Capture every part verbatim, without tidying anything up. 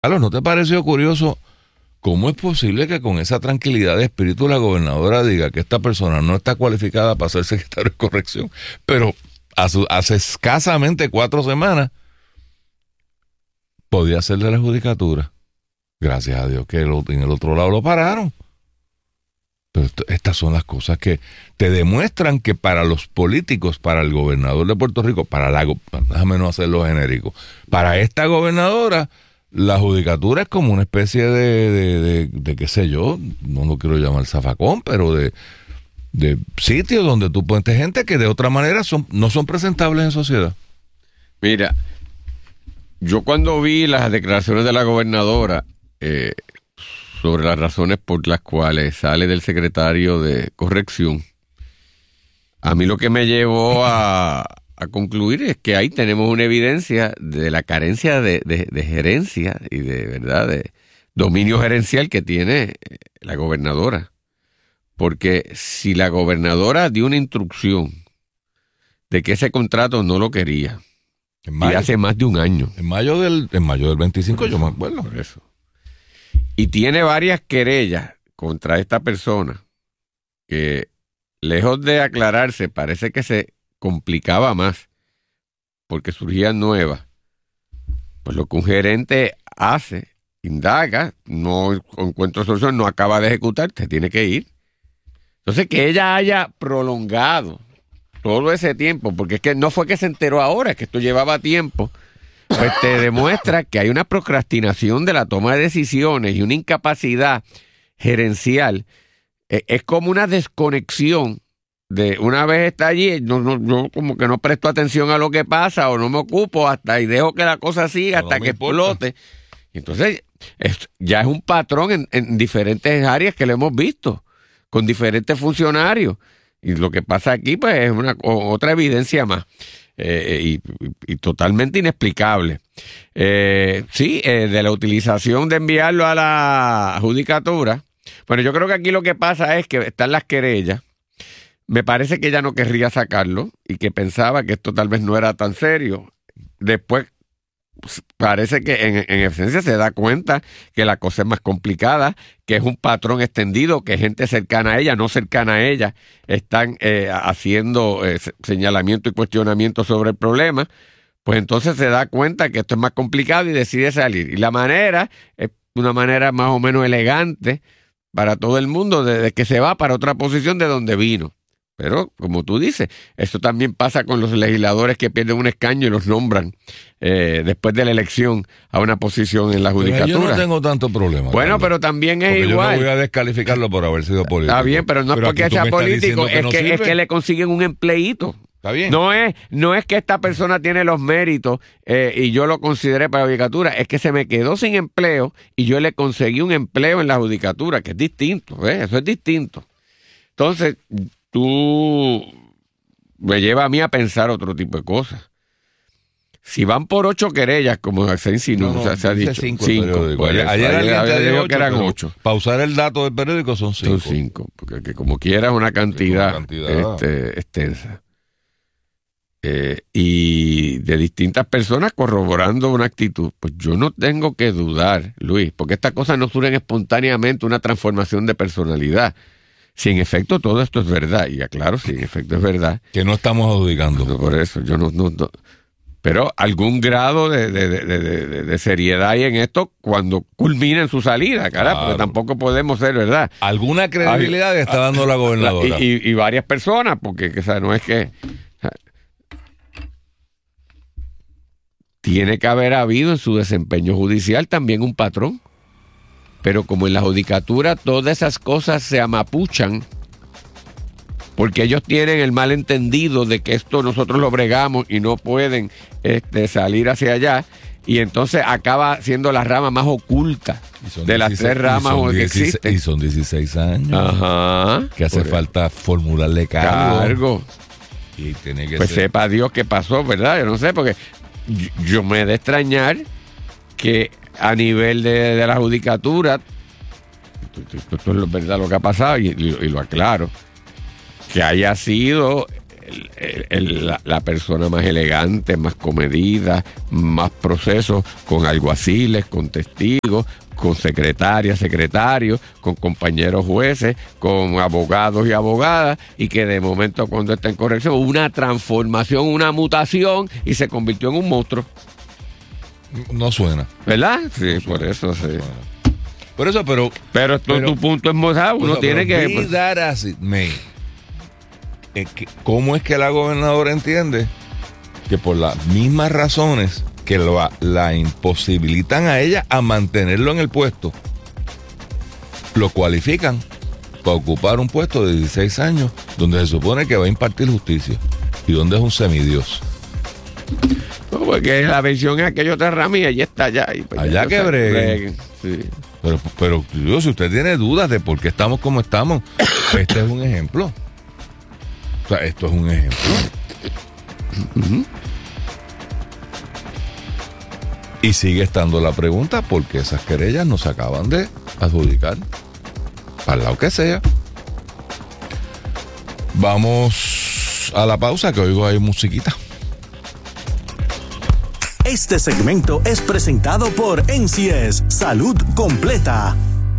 Carlos, ¿no te pareció curioso cómo es posible que con esa tranquilidad de espíritu la gobernadora diga que esta persona no está cualificada para ser secretario de corrección, pero hace, hace escasamente cuatro semanas podía ser de la judicatura? Gracias a Dios que el, en el otro lado lo pararon. Pero esto, estas son las cosas que te demuestran que para los políticos, para el gobernador de Puerto Rico, para la, déjame no hacerlo genérico, para esta gobernadora, la judicatura es como una especie de, de, de, de qué sé yo, no lo quiero llamar zafacón, pero de, de sitio donde tú pones gente que de otra manera son, no son presentables en sociedad. Mira, yo cuando vi las declaraciones de la gobernadora eh, sobre las razones por las cuales sale del secretario de corrección, a mí lo que me llevó a, a concluir es que ahí tenemos una evidencia de la carencia de, de, de gerencia y de verdad de dominio gerencial que tiene la gobernadora. Porque si la gobernadora dio una instrucción de que ese contrato no lo quería, en mayo, y hace más de un año. En mayo del, en mayo del veinticinco, eso, yo me acuerdo. Por eso. Y tiene varias querellas contra esta persona que, lejos de aclararse, parece que se complicaba más porque surgían nuevas. Pues lo que un gerente hace, indaga, no encuentra solución, no acaba de ejecutar, te tiene que ir. Entonces, que ella haya prolongado todo ese tiempo, porque es que no fue que se enteró ahora, es que esto llevaba tiempo, pues te demuestra que hay una procrastinación de la toma de decisiones y una incapacidad gerencial. Es como una desconexión de una vez está allí, no, no, yo como que no presto atención a lo que pasa o no me ocupo hasta y dejo que la cosa siga hasta no que importa. Explote. Entonces, es, ya es un patrón en, en diferentes áreas que lo hemos visto, con diferentes funcionarios. Y lo que pasa aquí, pues, es una otra evidencia más. Eh, y, y, y totalmente inexplicable. Eh, sí, eh, de la utilización de enviarlo a la judicatura. Bueno, yo creo que aquí lo que pasa es que están las querellas. Me parece que ella no querría sacarlo y que pensaba que esto tal vez no era tan serio. Después parece que en, en esencia se da cuenta que la cosa es más complicada, que es un patrón extendido, que gente cercana a ella, no cercana a ella, están eh, haciendo eh, señalamiento y cuestionamiento sobre el problema. Pues entonces se da cuenta que esto es más complicado y decide salir. Y la manera es una manera más o menos elegante para todo el mundo, desde que se va para otra posición de donde vino. Pero, como tú dices, esto también pasa con los legisladores que pierden un escaño y los nombran eh, después de la elección a una posición en la judicatura. Pero yo no tengo tanto problema. Bueno, Carlos, pero también es igual. Yo no voy a descalificarlo por haber sido político. Está bien, pero no pero es porque sea político, es que, no que, es que le consiguen un empleíto. Está bien. No es, no es que esta persona tiene los méritos eh, y yo lo consideré para la judicatura, es que se me quedó sin empleo y yo le conseguí un empleo en la judicatura, que es distinto, ¿eh? Eso es distinto. Entonces, tú me lleva a mí a pensar otro tipo de cosas. Si van por ocho querellas, como se insinuó, no, no, se ha dicho, cinco. cinco Pues ayer, ayer, ayer alguien te dijo que eran ocho. Para usar el dato del periódico son cinco. Son cinco, porque que como quiera es una cantidad, sí, una cantidad. Este, extensa. Eh, y de distintas personas corroborando una actitud. Pues yo no tengo que dudar, Luis, porque estas cosas no surgen espontáneamente, una transformación de personalidad. Si en efecto todo esto es verdad, y aclaro, si en efecto es verdad. Que no estamos adjudicando. No, por eso, yo no, no, no. Pero algún grado de, de, de, de, de seriedad hay en esto cuando culmina en su salida, cara, claro. Porque tampoco podemos ser, ¿verdad? Alguna credibilidad hay, está dando la gobernadora. Y, y, y varias personas, porque o sea, no es que... O sea, tiene que haber habido en su desempeño judicial también un patrón. Pero como en la judicatura todas esas cosas se amapuchan, porque ellos tienen el malentendido de que esto nosotros lo bregamos y no pueden este, salir hacia allá, y entonces acaba siendo la rama más oculta de las tres ramas que existen. Y son dieciséis años. Ajá. Que hace falta formularle cargo. Cargo. Y tiene que pues ser... sepa Dios qué pasó, ¿verdad? Yo no sé, porque yo, yo me he de extrañar que a nivel de, de la judicatura, esto es verdad lo que ha pasado y, y, y lo aclaro, que haya sido el, el, el, la, la persona más elegante, más comedida, más procesos, con alguaciles, con testigos, con secretarias, secretarios, con compañeros jueces, con abogados y abogadas, y que de momento cuando está en corrección, una transformación, una mutación, y se convirtió en un monstruo. No suena. ¿Verdad? Sí, No por suena, eso sí. no por eso, pero... Pero, tu, pero tu punto es, mozado, uno pero, tiene pero que... be that as it may, es que, ¿cómo es que la gobernadora entiende que por las mismas razones que lo, la imposibilitan a ella a mantenerlo en el puesto, lo cualifican para ocupar un puesto de dieciséis años donde se supone que va a impartir justicia y donde es un semidios? No, porque la versión es aquella otra ramilla ya está allá. Y pues allá ya que breguen. Sí. Pero, pero yo, si usted tiene dudas de por qué estamos como estamos, este es un ejemplo. O sea, esto es un ejemplo. Uh-huh. Y sigue estando la pregunta, ¿por qué esas querellas no se acaban de adjudicar? Al lado que sea. Vamos a la pausa, que oigo ahí musiquita. Este segmento es presentado por N C S Salud Completa.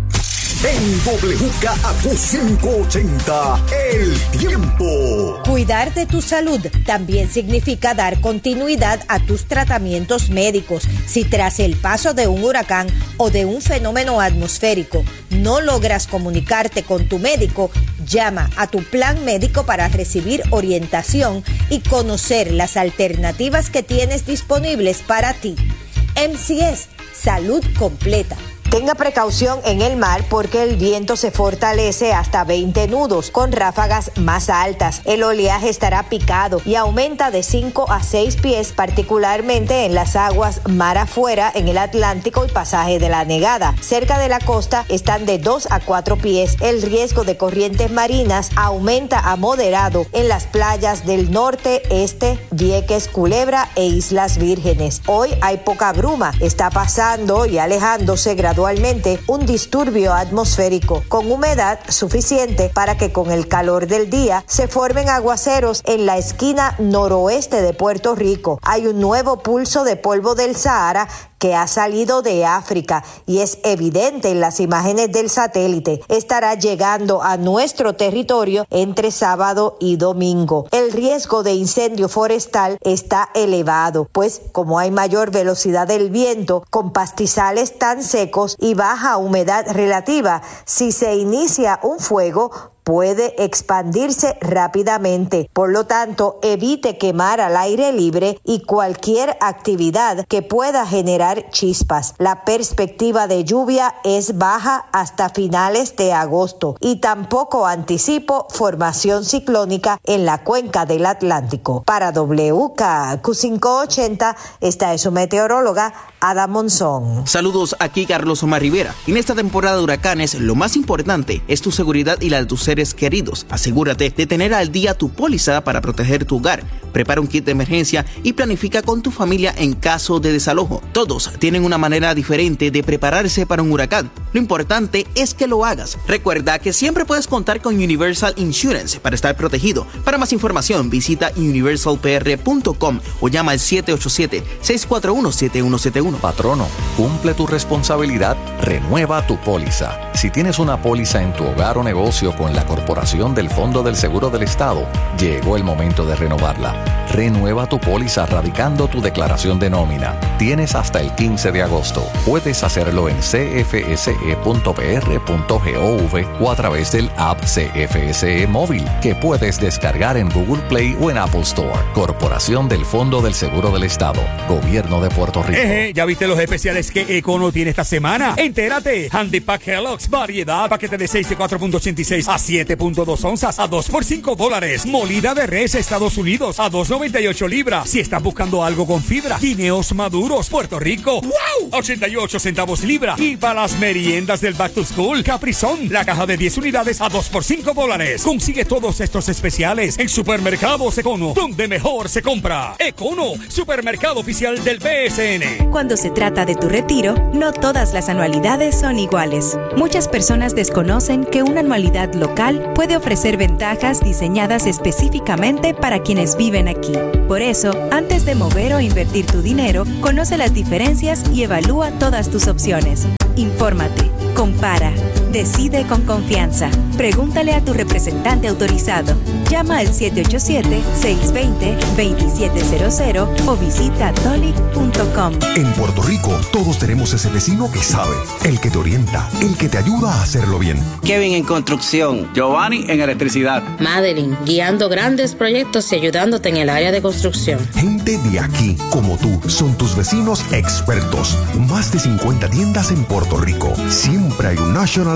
En W K A Q quinientos ochenta, el tiempo. Cuidar de tu salud también significa dar continuidad a tus tratamientos médicos. Si tras el paso de un huracán o de un fenómeno atmosférico no logras comunicarte con tu médico, llama a tu plan médico para recibir orientación y conocer las alternativas que tienes disponibles para ti. M C S Salud Completa. Tenga precaución en el mar porque el viento se fortalece hasta veinte nudos con ráfagas más altas. El oleaje estará picado y aumenta de cinco a seis pies, particularmente en las aguas mar afuera en el Atlántico y pasaje de la Negada. Cerca de la costa están de dos a cuatro pies. El riesgo de corrientes marinas aumenta a moderado en las playas del norte, este, Vieques, Culebra e Islas Vírgenes. Hoy hay poca bruma. Está pasando y alejándose gradualmente un disturbio atmosférico con humedad suficiente para que con el calor del día se formen aguaceros en la esquina noroeste de Puerto Rico. Hay un nuevo pulso de polvo del Sahara que ha salido de África y es evidente en las imágenes del satélite. Estará llegando a nuestro territorio entre sábado y domingo. El riesgo de incendio forestal está elevado, pues como hay mayor velocidad del viento, con pastizales tan secos y baja humedad relativa, si se inicia un fuego, puede expandirse rápidamente. Por lo tanto, evite quemar al aire libre y cualquier actividad que pueda generar chispas. La perspectiva de lluvia es baja hasta finales de agosto y tampoco anticipo formación ciclónica en la cuenca del Atlántico. Para W K A Q quinientos ochenta, esta es su meteoróloga Ada Monzón. Saludos, aquí Carlos Omar Rivera. En esta temporada de huracanes, lo más importante es tu seguridad y la de tus seres queridos. Asegúrate de tener al día tu póliza para proteger tu hogar. Prepara un kit de emergencia y planifica con tu familia en caso de desalojo. Todos tienen una manera diferente de prepararse para un huracán. Lo importante es que lo hagas. Recuerda que siempre puedes contar con Universal Insurance para estar protegido. Para más información, visita universal p r punto com o llama al siete ocho siete, seis cuatro uno, siete uno siete uno. Patrono, cumple tu responsabilidad, renueva tu póliza. Si tienes una póliza en tu hogar o negocio con la Corporación del Fondo del Seguro del Estado, llegó el momento de renovarla. Renueva tu póliza radicando tu declaración de nómina. Tienes hasta el quince de agosto. Puedes hacerlo en c f s e punto p r punto gov o a través del app C F S E móvil que puedes descargar en Google Play o en Apple Store. Corporación del Fondo del Seguro del Estado. Gobierno de Puerto Rico. Eje, ¿ya viste los especiales que Econo tiene esta semana? Entérate. Handy Pack Kellogg's, variedad, paquete de seis de cuatro punto ochenta y seis a siete punto dos onzas a dos por cinco dólares. Molida de res Estados Unidos a dos noventa y ocho libras. Si estás buscando algo con fibra, guineos maduros, Puerto Rico, ¡wow! ochenta y ocho centavos libra. Y para las meriendas tiendas del Back to School. Capri Sun, la caja de diez unidades a dos por cinco dólares. Consigue todos estos especiales en Supermercados Econo, donde mejor se compra. Econo, supermercado oficial del B S N. Cuando se trata de tu retiro, no todas las anualidades son iguales. Muchas personas desconocen que una anualidad local puede ofrecer ventajas diseñadas específicamente para quienes viven aquí. Por eso, antes de mover o invertir tu dinero, conoce las diferencias y evalúa todas tus opciones. Infórmate, compara, decide con confianza. Pregúntale a tu representante autorizado. Llama al siete ocho siete, seis dos cero, dos siete cero cero o visita dolic punto com. En Puerto Rico, todos tenemos ese vecino que sabe, el que te orienta, el que te ayuda a hacerlo bien. Kevin en construcción. Giovanni en electricidad. Madeline, guiando grandes proyectos y ayudándote en el área de construcción. Gente de aquí, como tú, son tus vecinos expertos. Más de cincuenta tiendas en Puerto Rico. Siempre hay un National